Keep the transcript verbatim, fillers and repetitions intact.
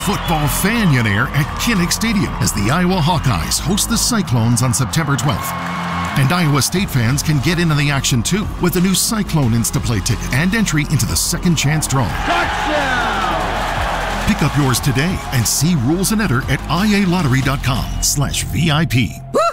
Football fanionaire at Kinnick Stadium as the Iowa Hawkeyes host the Cyclones on September twelfth. And Iowa State fans can get into the action too with the new Cyclone Instaplay ticket and entry into the second chance draw. Touchdown! Pick up yours today and see rules and enter at I A lottery dot com slash V I P. Woo!